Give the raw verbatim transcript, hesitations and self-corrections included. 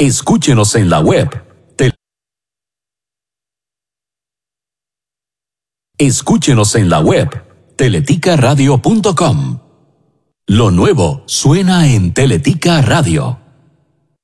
Escúchenos en la web. Te- Escúchenos en la web teletica radio punto com. Lo nuevo suena en Teletica Radio.